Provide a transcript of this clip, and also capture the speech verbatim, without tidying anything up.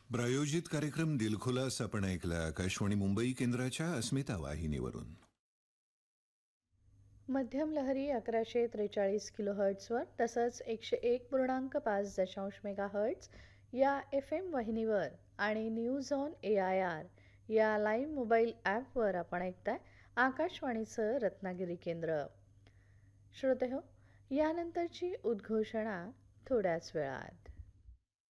प्रायोजित कार्यक्रम दिलखुलास आपण ऐकला आकाशवाणी मुंबई केंद्राच्या अस्मिता वाहिनीवरून. मध्यम लहरी अकराशे त्रेचाळीस किलो हर्ट्सवर तसंच एकशे एक पूर्णांक पाच दशांश मेगा हर्ट्स या एफ एम वाहिनीवर आणि news on A I R या लाईव्ह मोबाईल ॲपवर आपण ऐकताय आकाशवाणीचं रत्नागिरी केंद्र. श्रोते हो, यानंतरची उद्घोषणा थोड्याच वेळात.